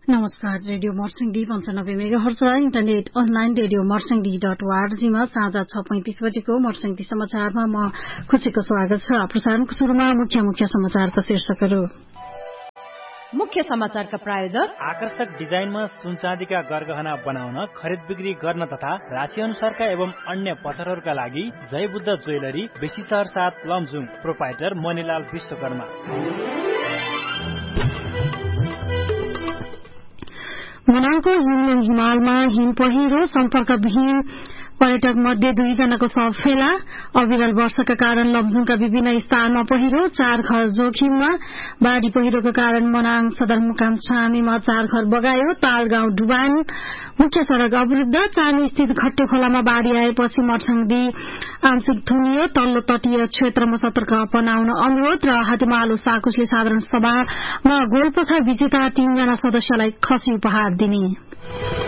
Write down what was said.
नमस्कार। Radio मर्सिङडी 95 megahertz र internet online radio मर्सिङडी.org मा साँझ 6:35 बजेको मर्सिङडी समाचारमा म खुशीको स्वागत छ। प्रसारणको शुरूमा मुख्य समाचारका शीर्षकहरू। मुख्य समाचारका प्रायोजक आकर्षक डिजाइनमा सुनचाँदीका गरगहना बनाउन, खरिद बिक्री गर्न तथा राशि अनुसारका एवं अन्य पत्थरहरूका लागि जय बुद्ध ज्वेलरी, बेसीसहर 7 लमजुङ। प्रोपाइटर मणिलाल विश्वकर्मा। मनाङको हिमलुङ हिमालमा हिम पहिरो, सम्पर्कविहीन पर्यटक मध्ये 2 जनाको शव फेला। अविरल वर्षाका कारण लमजुङका विभिन्न स्थानमा पहिरो, 4 घर जोखिममा। बाढ़ी पहिरोको कारण मनाङ सदरमुकाम छामीमा 4 घर बगायो। ताल गाउँ डुबान। मुख्य सड़क अवरुद्ध। चानी स्थित घट्टे खोलामा बाढ़ी आएपछि मर्साङदी आंशिक थुनियो। तल्लो तटीय क्षेत्रमा सतर्क अपनाउन अनुरोध। र हातेमालो साकुसले साधारण सभामा गोलपथा विजेता 3 जना सदस्यलाई खसी उपहार दिने।